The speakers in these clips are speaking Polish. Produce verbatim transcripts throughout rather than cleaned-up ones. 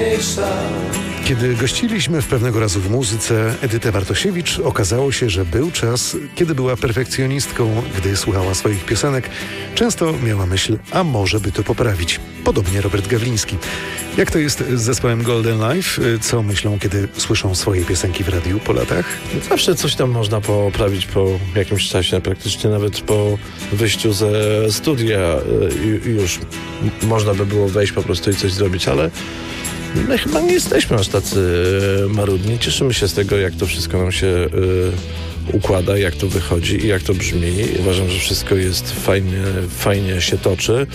najpiękniejsza. Kiedy gościliśmy w pewnego razu w muzyce Edytę Bartosiewicz, okazało się, że był czas, kiedy była perfekcjonistką, gdy słuchała swoich piosenek. Często miała myśl, a może by to poprawić. Podobnie Robert Gawliński. Jak to jest z zespołem Golden Life? Co myślą, kiedy słyszą swoje piosenki w radiu po latach? Zawsze coś tam można poprawić po jakimś czasie, praktycznie nawet po wyjściu ze studia y, już można by było wejść po prostu i coś zrobić, ale my chyba nie jesteśmy aż tacy marudni. Cieszymy się z tego, jak to wszystko nam się y, układa, jak to wychodzi i jak to brzmi. Uważam, że wszystko jest fajnie, fajnie się toczy.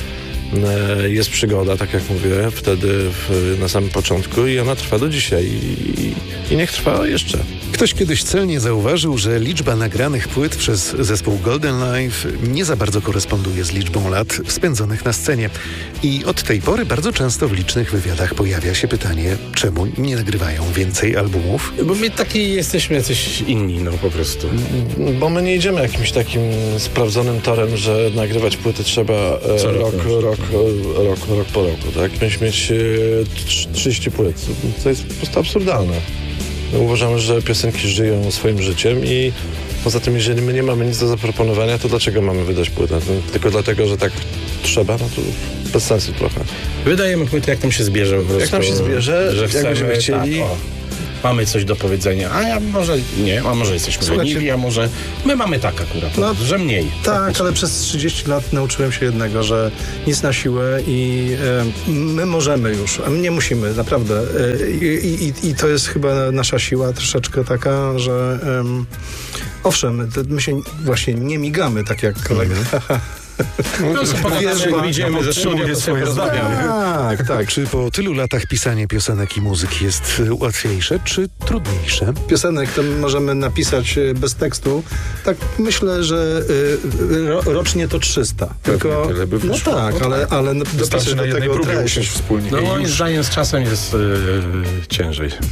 Jest przygoda, tak jak mówię, wtedy w, na samym początku i ona trwa do dzisiaj i, i niech trwa jeszcze. Ktoś kiedyś celnie zauważył, że liczba nagranych płyt przez zespół Golden Life nie za bardzo koresponduje z liczbą lat spędzonych na scenie. I od tej pory bardzo często w licznych wywiadach pojawia się pytanie, czemu nie nagrywają więcej albumów? Bo my taki jesteśmy jacyś inni, no po prostu. Bo my nie idziemy jakimś takim sprawdzonym torem, że nagrywać płyty trzeba e, rok, rok, rok, rok, rok po roku, tak? Będziemy mieć e, trzydzieści płyt. To jest po prostu absurdalne. My uważamy, że piosenki żyją swoim życiem i poza tym, jeżeli my nie mamy nic do zaproponowania, to dlaczego mamy wydać płytę? Tylko dlatego, że tak trzeba? No to bez sensu trochę. Wydajemy płytę, jak nam się zbierze po prostu. Jak nam się zbierze, że jak chcemy, będziemy chcieli. Tak, o, mamy coś do powiedzenia, a ja może nie, a może jesteśmy Słuchajcie, leniwi, a może my mamy tak akurat, no, że mniej. Tak, ale przez trzydzieści lat nauczyłem się jednego, że nic na siłę i e, my możemy już, a my nie musimy, naprawdę. E, i, i, I to jest chyba nasza siła troszeczkę taka, że e, owszem, my się właśnie nie migamy, tak jak kolega. Mm. No, co pogadamy, jak wyjdziemy ze studia, to sobie rozmawiamy. Tak, tak. Czy po tylu latach pisanie piosenek i muzyki jest łatwiejsze, czy trudniejsze? Piosenek to możemy napisać bez tekstu. Tak myślę, że y, ro, rocznie to trzysta. Tylko, tyle by no wyszło. tak, ale, ale Wystarczy dopisać na do jednej tego próbie treść. usiąść wspólnie. No i moim już. zdaniem z czasem jest yy, ciężej.